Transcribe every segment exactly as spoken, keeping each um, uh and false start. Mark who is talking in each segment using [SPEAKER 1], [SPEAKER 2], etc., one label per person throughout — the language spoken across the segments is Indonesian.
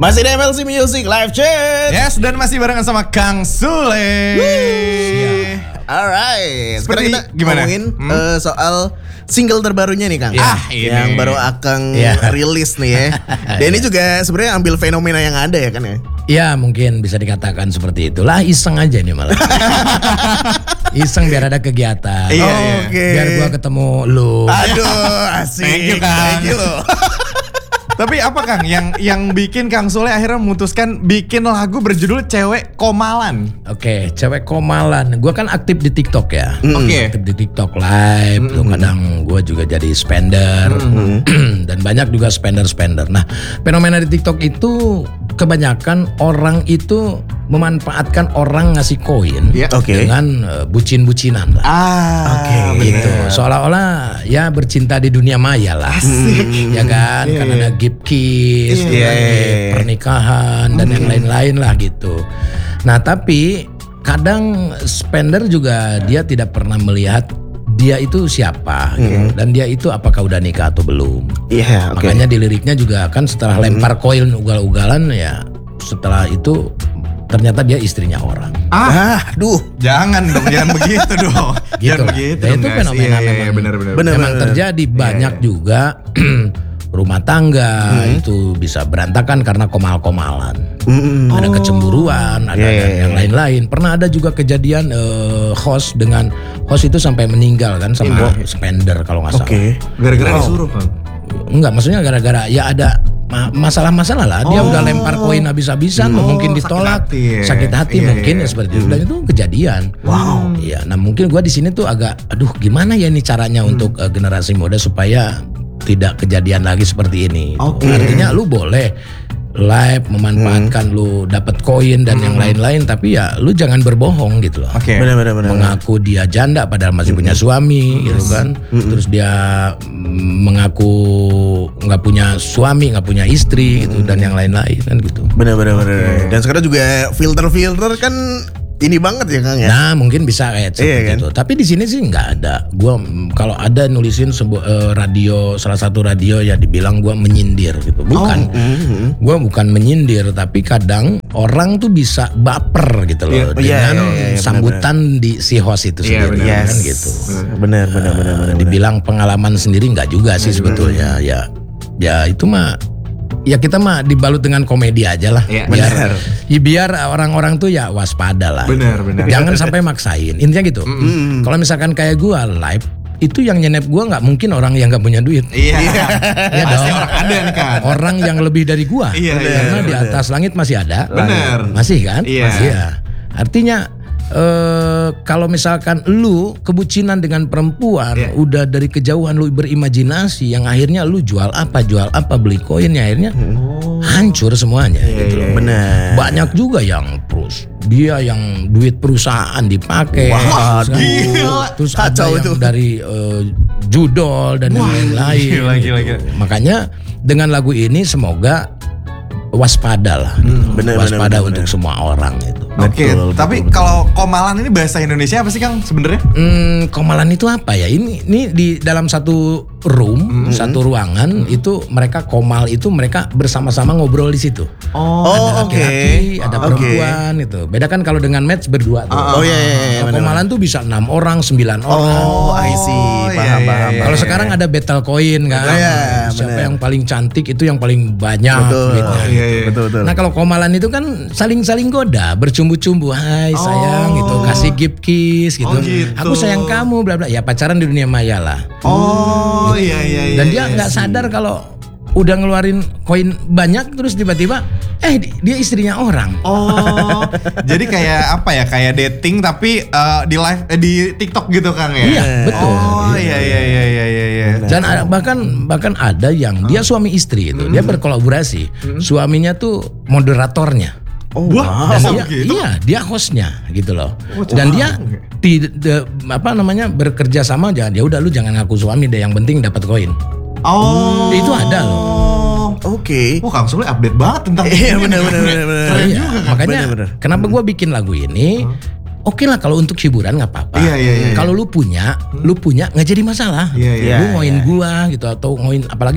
[SPEAKER 1] Masih di M L C Music Live Chat.
[SPEAKER 2] Yes, dan masih barengan sama Kang Sule.
[SPEAKER 1] Alright. Sekarang
[SPEAKER 2] Seperti
[SPEAKER 1] kita
[SPEAKER 2] gimana?
[SPEAKER 1] ngomongin
[SPEAKER 2] Hmm?
[SPEAKER 1] uh, soal single terbarunya nih Kang.
[SPEAKER 2] Ah, ini.
[SPEAKER 1] Yang baru Akang
[SPEAKER 3] Ya.
[SPEAKER 1] rilis nih ya. Dan ini juga sebenarnya ambil fenomena yang ada ya kan ya.
[SPEAKER 3] Ya mungkin bisa dikatakan seperti itulah, iseng aja nih malah. Iseng biar ada kegiatan.
[SPEAKER 2] Iya, iya.
[SPEAKER 1] Oke.
[SPEAKER 3] Biar gua ketemu lu.
[SPEAKER 1] Aduh, asik.
[SPEAKER 2] Thank you, Kang.
[SPEAKER 1] Thank you loh.
[SPEAKER 2] Tapi apa Kang yang yang bikin Kang Sule akhirnya memutuskan bikin lagu berjudul Cewek Komalan?
[SPEAKER 3] Oke, cewek komalan. Gua kan aktif di TikTok ya.
[SPEAKER 2] Oke.
[SPEAKER 3] Aktif di TikTok live. Tuh kadang gua juga jadi spender. Dan banyak juga spender-spender. Nah, fenomena di TikTok itu kebanyakan orang itu memanfaatkan orang ngasih koin
[SPEAKER 2] Iya.
[SPEAKER 1] Oke.
[SPEAKER 3] dengan uh, bucin-bucinan lah.
[SPEAKER 2] Ah,
[SPEAKER 1] Oke,
[SPEAKER 3] Gitu, seolah-olah ya bercinta di dunia maya lah, ya kan,
[SPEAKER 2] Iya,
[SPEAKER 3] kan
[SPEAKER 2] iya.
[SPEAKER 3] ada gift kiss,
[SPEAKER 2] Iya,
[SPEAKER 3] gitu kan,
[SPEAKER 1] iya, iya.
[SPEAKER 3] pernikahan dan yang lain-lain lah gitu. Nah tapi kadang spender juga dia tidak pernah melihat dia itu siapa, gitu. Dan dia itu apakah udah nikah atau belum.
[SPEAKER 1] Iya, oke.
[SPEAKER 3] Makanya di liriknya juga kan setelah lempar koin ugal-ugalan ya, setelah itu ternyata dia istrinya orang.
[SPEAKER 2] Ah,
[SPEAKER 1] Ah, duh.
[SPEAKER 2] jangan dong, jangan begitu dong.
[SPEAKER 3] Gitu
[SPEAKER 2] Jangan
[SPEAKER 3] lah.
[SPEAKER 2] begitu
[SPEAKER 3] Ya,
[SPEAKER 2] dong,
[SPEAKER 3] itu
[SPEAKER 2] guys.
[SPEAKER 3] fenomena
[SPEAKER 2] Iya, iya,
[SPEAKER 3] memang.
[SPEAKER 2] benar-benar.
[SPEAKER 1] Benar.
[SPEAKER 3] Memang terjadi banyak juga rumah tangga itu bisa berantakan karena komal-komalan.
[SPEAKER 1] Mm-mm.
[SPEAKER 3] Ada kecemburuan, ada
[SPEAKER 1] Iya, iya,
[SPEAKER 3] dan yang
[SPEAKER 1] iya.
[SPEAKER 3] lain-lain. Pernah ada juga kejadian eh, host dengan host itu sampai meninggal kan sama spender kalau nggak salah.
[SPEAKER 1] Oke.
[SPEAKER 2] Gara-gara
[SPEAKER 1] Wow.
[SPEAKER 2] disuruh Kang.
[SPEAKER 3] Enggak, maksudnya gara-gara ya ada ma- masalah-masalah lah. Dia udah lempar koin habis-habisan,
[SPEAKER 2] Oh,
[SPEAKER 3] mungkin
[SPEAKER 2] sakit
[SPEAKER 3] ditolak,
[SPEAKER 2] hati ya.
[SPEAKER 3] sakit hati
[SPEAKER 2] Iya,
[SPEAKER 3] mungkin
[SPEAKER 2] iya.
[SPEAKER 3] ya seperti itu. Dan itu kejadian.
[SPEAKER 1] Wow.
[SPEAKER 3] Iya, nah mungkin gua di sini tuh agak, aduh gimana ya ini caranya untuk eh, generasi muda supaya tidak kejadian lagi seperti ini.
[SPEAKER 2] Oke.
[SPEAKER 3] Artinya lu boleh live memanfaatkan lu dapat koin dan yang lain-lain, tapi ya lu jangan berbohong gitu loh.
[SPEAKER 2] Oke.
[SPEAKER 1] Benar-benar benar.
[SPEAKER 3] Mengaku dia janda padahal masih punya suami gitu kan. Terus dia mm, mengaku nggak punya suami, nggak punya istri gitu dan yang lain-lain kan gitu.
[SPEAKER 1] Benar-benar benar. Dan sekarang juga filter-filter kan ini banget ya Kang ya.
[SPEAKER 3] Nah mungkin bisa kayak seperti
[SPEAKER 1] Iya kan?
[SPEAKER 3] itu. Tapi di sini sih nggak ada. Gua mm, kalau ada nulisin sebuah eh, radio, salah satu radio ya dibilang gua menyindir gitu. Bukan.
[SPEAKER 1] Mhm.
[SPEAKER 3] Gua bukan menyindir, tapi kadang orang tuh bisa baper gitu
[SPEAKER 2] Iya,
[SPEAKER 3] loh
[SPEAKER 1] iya,
[SPEAKER 3] dengan
[SPEAKER 1] iya, iya,
[SPEAKER 3] sambutan di si host itu
[SPEAKER 2] Iya,
[SPEAKER 3] sendiri
[SPEAKER 2] benar.
[SPEAKER 3] kan
[SPEAKER 1] Yes.
[SPEAKER 3] gitu.
[SPEAKER 1] Benar benar benar
[SPEAKER 3] Eh,
[SPEAKER 1] benar.
[SPEAKER 3] dibilang pengalaman sendiri nggak juga sih sebetulnya. Ya, ya itu mah. Ya kita mah dibalut dengan komedi aja lah.
[SPEAKER 2] Iya,
[SPEAKER 3] biar,
[SPEAKER 1] benar.
[SPEAKER 3] ya biar orang-orang tuh ya waspada lah.
[SPEAKER 2] Benar, benar.
[SPEAKER 3] Jangan sampai maksain. Intinya gitu. Kalau misalkan kayak gua live, itu yang nyenep gua nggak mungkin orang yang nggak punya duit.
[SPEAKER 2] Iya.
[SPEAKER 3] Ya
[SPEAKER 2] Pasti
[SPEAKER 3] dong.
[SPEAKER 2] orang ada nih kan.
[SPEAKER 3] Orang yang lebih dari gua.
[SPEAKER 2] Iya, iya,
[SPEAKER 3] Karena di
[SPEAKER 1] benar.
[SPEAKER 3] atas langit masih ada.
[SPEAKER 2] Benar.
[SPEAKER 3] Masih kan?
[SPEAKER 2] Iya.
[SPEAKER 3] Masih ya. Artinya eh kalau misalkan lu kebucinan dengan perempuan,
[SPEAKER 2] Iya.
[SPEAKER 3] udah dari kejauhan lu berimajinasi, yang akhirnya lu jual apa, jual apa, beli koinnya, akhirnya hancur semuanya gitu loh.
[SPEAKER 1] Benar.
[SPEAKER 3] Banyak juga yang terus dia yang duit perusahaan dipakai,
[SPEAKER 1] Wah,
[SPEAKER 3] terus,
[SPEAKER 2] gila.
[SPEAKER 3] terus ada
[SPEAKER 1] Kacau
[SPEAKER 3] yang
[SPEAKER 1] itu.
[SPEAKER 3] dari eh, judol dan yang lain-lain.
[SPEAKER 2] gila, gila,
[SPEAKER 3] gitu.
[SPEAKER 2] gila.
[SPEAKER 3] Makanya dengan lagu ini semoga waspada lah, gitu.
[SPEAKER 1] benar,
[SPEAKER 3] waspada
[SPEAKER 1] benar,
[SPEAKER 3] untuk
[SPEAKER 1] benar.
[SPEAKER 3] semua orang itu.
[SPEAKER 2] Oke,
[SPEAKER 1] Betul,
[SPEAKER 2] tapi
[SPEAKER 1] betul,
[SPEAKER 2] kalau komalan ini bahasa Indonesia apa sih Kang sebenarnya?
[SPEAKER 3] Hmm, komalan itu apa ya? Ini ini di dalam satu room, satu ruangan itu mereka komal itu mereka bersama-sama ngobrol di situ.
[SPEAKER 2] Oh,
[SPEAKER 1] Oh, oke.
[SPEAKER 3] Laki-laki, ada
[SPEAKER 1] Oke.
[SPEAKER 3] perempuan itu. Beda kan kalau dengan match berdua tuh.
[SPEAKER 1] Oh iya iya, iya
[SPEAKER 3] Kalau
[SPEAKER 1] benar.
[SPEAKER 3] komalan tuh bisa enam orang, sembilan orang.
[SPEAKER 1] Oh, I see.
[SPEAKER 2] Oh,
[SPEAKER 1] Paham,
[SPEAKER 2] iya,
[SPEAKER 1] paham,
[SPEAKER 2] iya,
[SPEAKER 1] paham.
[SPEAKER 3] Kalau sekarang ada battle coin kan.
[SPEAKER 1] Iya,
[SPEAKER 3] Siapa
[SPEAKER 1] benar.
[SPEAKER 3] yang paling cantik itu yang paling banyak
[SPEAKER 1] Betul.
[SPEAKER 3] duitnya.
[SPEAKER 2] Iya, iya.
[SPEAKER 1] Betul betul.
[SPEAKER 3] Nah kalau komalan itu kan saling-saling goda, bercumbu-cumbu, hai sayang gitu, kasih gift kiss gitu.
[SPEAKER 2] Oh, gitu.
[SPEAKER 3] Aku sayang kamu, bla bla. Ya pacaran di dunia maya lah.
[SPEAKER 2] Oh, iya iya iya.
[SPEAKER 3] Dan dia
[SPEAKER 2] iya.
[SPEAKER 3] nggak sadar kalau udah ngeluarin koin banyak terus tiba-tiba, eh di- dia istrinya orang.
[SPEAKER 2] Oh, jadi kayak apa ya? Kayak dating tapi eh, di live eh, di TikTok gitu Kang ya?
[SPEAKER 3] Iya betul.
[SPEAKER 2] Oh, iya iya iya iya iya iya.
[SPEAKER 3] Dan ada- bahkan bahkan ada yang dia suami istri itu, dia berkolaborasi. Suaminya tuh moderatornya.
[SPEAKER 1] Oh,
[SPEAKER 2] Wah,
[SPEAKER 3] Dan
[SPEAKER 2] bisa
[SPEAKER 3] dia,
[SPEAKER 2] begitu?
[SPEAKER 3] iya dia hostnya gitu loh.
[SPEAKER 2] Oh,
[SPEAKER 3] Dan
[SPEAKER 2] wow.
[SPEAKER 3] dia tidak apa namanya bekerja sama jangan ya udah lu jangan ngaku suami deh, yang penting dapat koin.
[SPEAKER 2] Oh,
[SPEAKER 3] Itu ada loh.
[SPEAKER 1] Oke.
[SPEAKER 2] Wah, Kang Sule update banget tentang
[SPEAKER 1] Iya
[SPEAKER 2] ini.
[SPEAKER 1] benar benar benar benar.
[SPEAKER 3] Iya, makanya
[SPEAKER 1] Bener-bener.
[SPEAKER 3] kenapa gua bikin lagu ini? Oke lah kalau untuk hiburan nggak apa-apa.
[SPEAKER 2] Iya, iya, iya.
[SPEAKER 3] Kalau lu punya, lu punya nggak jadi masalah.
[SPEAKER 2] Iya, iya.
[SPEAKER 3] Lu
[SPEAKER 1] Iya,
[SPEAKER 3] ngoin
[SPEAKER 1] iya.
[SPEAKER 3] gua gitu atau ngoin apalagi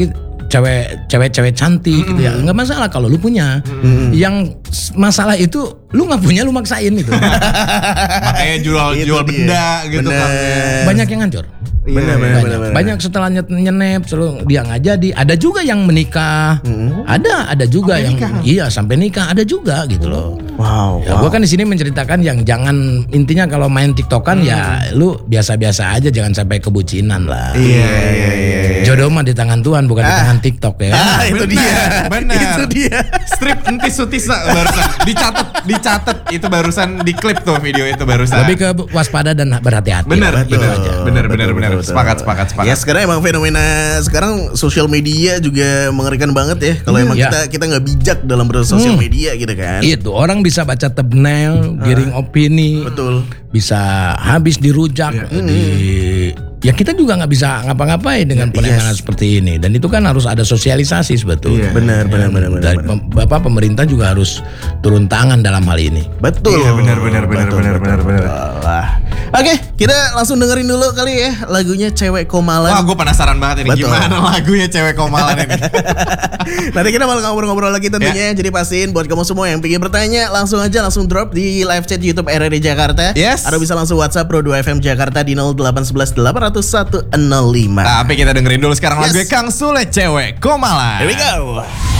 [SPEAKER 3] cewek cewek-cewek cantik gitu ya. Nggak masalah kalau lu punya. Yang masalah itu lu nggak punya, lu maksain gitu.
[SPEAKER 2] Makanya jual
[SPEAKER 1] Itu
[SPEAKER 2] jual
[SPEAKER 1] dia.
[SPEAKER 2] benda gitu
[SPEAKER 1] Bener.
[SPEAKER 2] kan. ya.
[SPEAKER 3] Banyak yang hancur.
[SPEAKER 1] Bener,
[SPEAKER 2] Iya,
[SPEAKER 1] bener,
[SPEAKER 3] banyak,
[SPEAKER 1] bener, bener.
[SPEAKER 3] banyak setelah nyet- nyenep selalu dia nggak jadi. Ada juga yang menikah, ada ada juga
[SPEAKER 2] Sampai
[SPEAKER 3] yang
[SPEAKER 2] nikah?
[SPEAKER 3] iya sampai nikah, ada juga gitu loh.
[SPEAKER 1] Wow.
[SPEAKER 3] Ya, gua kan di sini menceritakan yang jangan, intinya kalau main TikTokan ya lu biasa-biasa aja, jangan sampai kebucinan lah.
[SPEAKER 2] Iya iya iya.
[SPEAKER 3] Jodoh mah di tangan Tuhan, bukan di tangan TikTok ya.
[SPEAKER 1] Ah, itu
[SPEAKER 2] Bener,
[SPEAKER 1] dia.
[SPEAKER 2] bener.
[SPEAKER 1] Itu dia.
[SPEAKER 2] Strip entis sutisa barusan dicatat, dicatat itu barusan diklip tuh video itu barusan.
[SPEAKER 3] Lebih ke waspada dan berhati-hati.
[SPEAKER 2] Bener,
[SPEAKER 3] lah, gitu
[SPEAKER 2] bener.
[SPEAKER 3] aja.
[SPEAKER 2] Bener,
[SPEAKER 1] Betul,
[SPEAKER 2] bener,
[SPEAKER 1] betul,
[SPEAKER 2] bener.
[SPEAKER 1] betul.
[SPEAKER 2] Sepakat, sepakat, sepakat.
[SPEAKER 1] Ya sekarang emang fenomena sekarang sosial media juga mengerikan banget ya. Kalau emang
[SPEAKER 3] Ya.
[SPEAKER 1] kita kita nggak bijak dalam bersosial media gitu kan.
[SPEAKER 3] Itu orang bisa baca thumbnail, giring opini,
[SPEAKER 1] Betul.
[SPEAKER 3] bisa habis dirujak di ya kita juga nggak bisa ngapa-ngapain dengan penanganan seperti ini, dan itu kan harus ada sosialisasi sebetulnya.
[SPEAKER 2] Iya.
[SPEAKER 1] Benar, benar, benar, benar.
[SPEAKER 3] Dari pem- Bapak pemerintah juga harus turun tangan dalam hal ini.
[SPEAKER 1] Betul.
[SPEAKER 2] Iya, benar, benar, benar,
[SPEAKER 1] Betul,
[SPEAKER 2] benar,
[SPEAKER 1] betul,
[SPEAKER 2] benar, benar.
[SPEAKER 1] betul lah. Oke, kita langsung dengerin dulu kali ya lagunya Cewek Komalan.
[SPEAKER 2] Wah, gue penasaran banget ini
[SPEAKER 1] Betul.
[SPEAKER 2] gimana lagunya Cewek Komalan ini.
[SPEAKER 1] Nanti kita bakal ngobrol-ngobrol lagi tentunya. Jadi pastiin buat kamu semua yang pengen bertanya, langsung aja langsung drop di live chat YouTube R R D Jakarta.
[SPEAKER 2] Yes.
[SPEAKER 1] Atau bisa langsung WhatsApp Pro dua F M Jakarta di nol delapan satu satu delapan nol satu nol lima.
[SPEAKER 2] Tapi kita dengerin dulu sekarang
[SPEAKER 1] Yes.
[SPEAKER 2] lagunya Kang Sule, Cewek Komalan.
[SPEAKER 1] Here we go.